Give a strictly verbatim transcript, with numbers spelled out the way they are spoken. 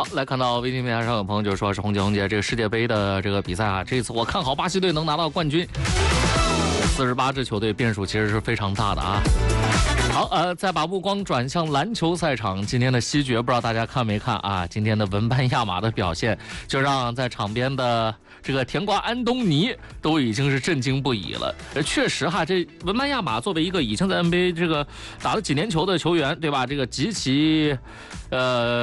来看到微信平台上有朋友就说是红姐红姐，这个世界杯的这个比赛啊，这次我看好巴西队能拿到冠军。四十八支球队变数其实是非常大的啊。好，呃，再把目光转向篮球赛场，今天的西决不知道大家看没看啊？今天的文班亚马的表现，就让在场边的这个甜瓜安东尼都已经是震惊不已了。呃，确实哈，这文班亚马作为一个已经在 N B A 这个打了几年球的球员，对吧？这个极其，呃。